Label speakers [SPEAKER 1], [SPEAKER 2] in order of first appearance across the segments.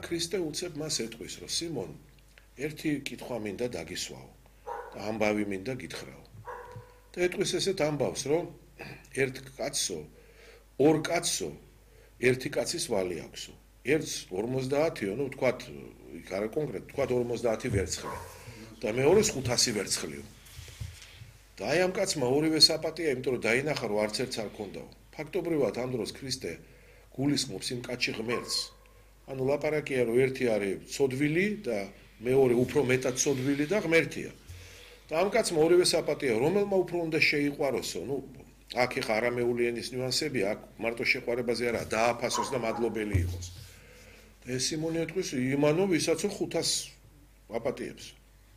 [SPEAKER 1] ქრისტე უცებ მას ეტყვის, რომ სიმონ, ერთი კითხვა მინდა დაგისვაო და ამბავი მინდა გითხრაო. და ეტყვის ესეთ ამბავს, რომ ერთ კაცსო, ორ კაცსო, ერთი კაცის ვალი აქვსო. ერთს 50-ო, ну, ვთქვათ, იქ არა კონკრეტ, ვთქვათ 50 ვერცხლი და მეორეს 500 ვერცხლიო. და აი ამ კაცმა ორივე საპატია, იმიტომ რომ დაინახა, რომ არც ერთს არ ქონდაო. ფაქტობრივად ამ დროს ქრისტე გულისხმობს იმ კაცში ღმერთს. ანუ ლაპარაკია, რომ ერთი არის ცოდვილი და მეორე უფრო მეტად ცოდვილი და ღმერთია. და ამ კაცმა ორივე საპატია, რომელმა უფრო უნდა შეიყვაროსო, ну, აქ ეხა არამეულიანის ნიუანსები, აქ მარტო შეყვარებაზე არა, დააფასოს და მადლობელი იყოს. და ეს სიმონი ეთქვის, იმანო, ვისაც 500 აპატიებს.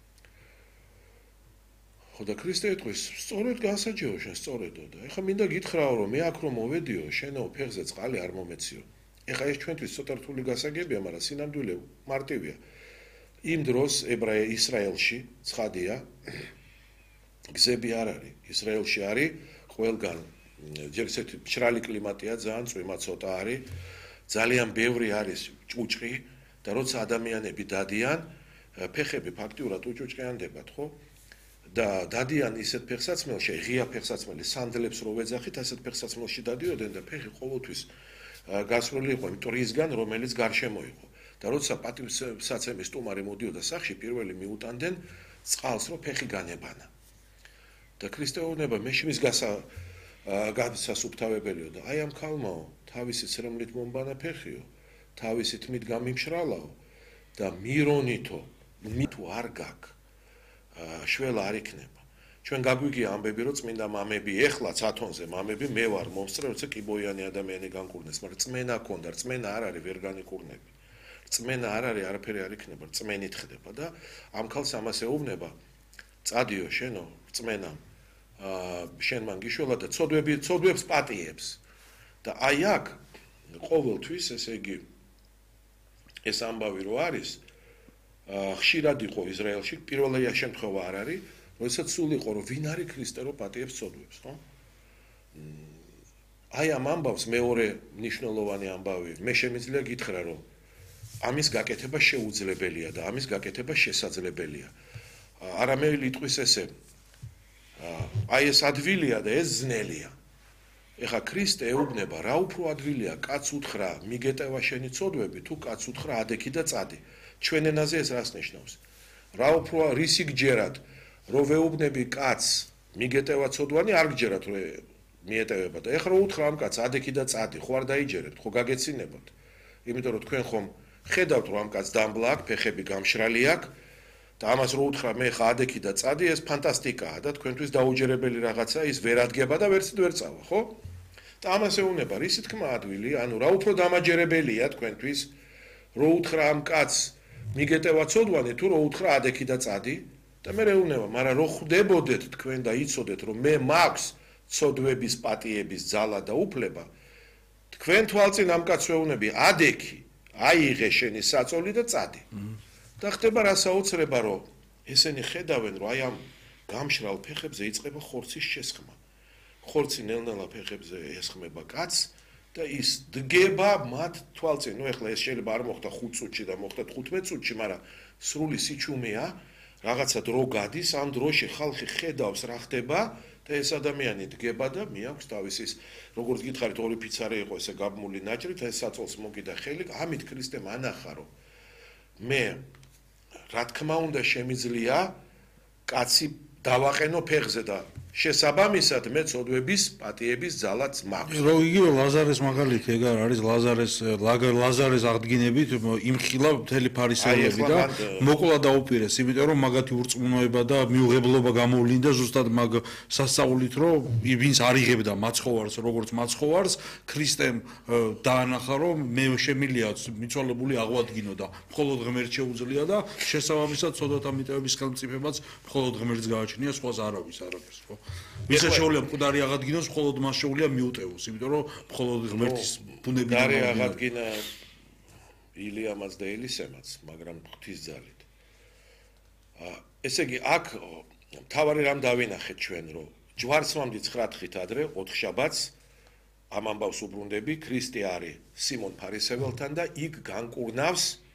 [SPEAKER 1] ხო და ქრისტე ეთქვის, სწორედ განსაჯეო შენ, სწორედო და ეხა მინდა გითხრაო, რომ მე აქ რომ მოვედიო, შენო ფეხზე წყალი არ მომეციო. ეხა ეს ჩვენთვის ცოტა რთული გასაგებია, მაგრამ სინამდვილე მარტივია. იმ დროს ისრაელში ცხადია, გზები არ არის. ისრაელში არის ყველგან ჯერ ისეთი მშრალი კლიმატია, ძალიან წვიმა ცოტა არის, ძალიან ბევრი არის ჭუჭყი და როცა ადამიანები დადიან, ფეხები ფაქტიურად უჭუჭყიანდებათ, ხო? და დადიან ისეთ ფეხსაცმელში, ღია ფეხსაცმელი სანდლებს რო ვეძახით, ასეთ ფეხსაცმელში დადიოდნენ და ფეხი ყოველთვის გასრული იყო იმ ტრისგან, რომელიც გარშემო იყო. და როცა პატივსაცემი სტუმარი მოდიოდა სახში, პირველი მიუტანდნენ წყალს, რომ ფეხი განებანა. და ქრისტეობა მეშმის გასასუფთავებელიო და აი ამ ქალმაო, თავისი ცრემლით მომბანა ფეხიო, თავისი თმით გამიმშრალაო და მირონითო, მითო არ გაქვს. შველა არ იქნება. ჩვენ გაგვიგია ამბები, რომ წმინდა მამები, ეხლაც ათონზე მამები, მე ვარ მომსწრე, როცა კიბოიანი ადამიანი განკურნეს, მაგრამ წმენა ქონდა, წმენა არ არის, ვერ განიკურნები. წმენა არ არის, არაფერი არ იქნება, წმენით ხდება და ამ ქალს ამას ეუბნება, წადიო შენო, წმენა, შენ მან გიშველა და ცოდვებს პატიებს. და აი აქ ყოველთვის, ესე იგი, ეს ამბავი რო არის, ხშირად იყო ისრაელში, პირველია შემთხვევა არ არის, როდესაც სულ იყო, რომ ვინ არის ქრისტე, რომ პატიებს ცოდვებს, ხო? აი ამ ამბავს მეორე მნიშვნელოვანი ამბავი, მე შემიძლია გითხრა, რომ ამის გაკეთება შეუძლებელია და ამის გაკეთება შესაძლებელია. არამე იტყვის ესე, აი ეს ადვილია და ეს ძნელია. ეხა ქრისტე ეუბნება, რა უფრო ადვილია, კაც უთხრა, მიგეტევა შენი ცოდვები, თუ კაც უთხრა, ადექი და წადი. ჩვენ ენაზე ეს რას ნიშნავს? რა უფრო რისი გჯერათ, რომ ვეუბნები კაცს, მიგეტევა ცოდვანი, არ გჯერათ, რომ მიეტევება და ეხლა უთხრა ამ კაცს, ადექი და წადი, ხო არ დაიჯერებთ, ხო გაგეცინებოთ. იმიტომ რომ თქვენ ხომ ხედავთ, რომ ამ კაცს დამბლა აქვს, ფეხები გამშრალი აქვს და ამას რო უთხრა, მე ხა ადექი და წადი, ეს ფანტასტიკაა და თქვენთვის დაუჯერებელი რაღაცა, ის ვერ ადგება და ვერც ვერ წავა, ხო? და ამას ეუბნება, რისი თქმა ადვილი, ანუ რა უფრო დამაჯერებელია თქვენთვის, რო უთხრა ამ კაცს მიგეტევა ცოდვანი, თუ რო უთხრა ადექი და წადი და მე ეუბნება, მაგრამ რო ხვდებოდეთ თქვენ და იცოდეთ, რომ მე მაქვს ცოდვების პატიების ძალა და უფლება, თქვენ თვალწინ ამ კაცს ეუბნები, ადექი, აიღე შენი საწოლი და წადი. და ხდება რა საოცრება, რომ ესენი ხედავენ, რომ აი ამ გამშრალ ფეხებზე იწყება ხორცის შესხმა. ხორცი ნელ-ნელა ფეხებზე ესხმება კაცს და ის დგება მათ თვალწინ. ნუ ეხლა ეს შეიძლება არ მოხდა 5 წუთში და მოხდა 15 წუთში, მაგრამ სრული სიჩუმეა, რაღაცა დრო გადის, ამ დროში ხალხი ხედავს რა ხდება და ეს ადამიანი დგება და მიაქვს თავის როგორც გითხარით, ორი ფიცარი იყო ესე გაბმული ნაჭრით, ეს საწოლს მოკიდა ხელი, ამით ქრისტემ ანახა, რომ მე რა თქმა უნდა შემიძლია კაცი დავაყენო ფეხზე და შესაბამისად მე ცოდვების პატიების ძალაც მაქვს.
[SPEAKER 2] რო იგივე ლაზარეს მაგალითი ეგ არის ლაზარეს აღდგინებით იმხილა მთელი ფარისევლები და მოკლა დაუპირეს, იმიტომ რომ მაგათი ურწმუნოება და მიუღებლობა გამოვლინდა ზუსტად მაგ სასწაულით, რომ ვინც არ იღებდა მაცხოვარს, როგორც მაცხოვარს, ქრისტემ დაანახა, რომ მე შემილია მიცვალებული აღვადგინო და მხოლოდ ღმერთს შეუძლია და შესაბამისად ცოდვათა მიტევების ხელმწიფებაც მხოლოდ ღმერთს გააჩნია, სხვას არავის, ხო? ვისაც შეუძლია მკვდარი აღადგინოს, მხოლოდ მას შეუძლია მიუტევოს, იმიტომ რომ მხოლოდ ღმერთის ბუნები
[SPEAKER 1] აღადგინა ილიამაც და ელისემაც, მაგრამ ღვთის ძალით. ესე იგი, აქ მთავარი რამ დავინახეთ ჩვენ, რომ ჯვარცმამდე 9 დღით ადრე 4 შაბათს ამ ამბავს უბრუნდები, ქრისტე არის სიმონ ფარისეველთან და იქ განკურნავს